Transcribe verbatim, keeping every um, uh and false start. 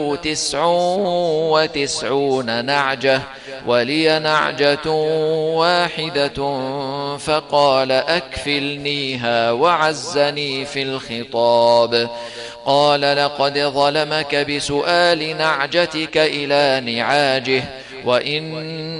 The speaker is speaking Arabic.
تسع وتسعون نعجة ولي نعجة واحدة فقال أكفلنيها وعزني في الخطاب. قال لقد ظلمك بسؤال نعجتك إلى نعاجه وإن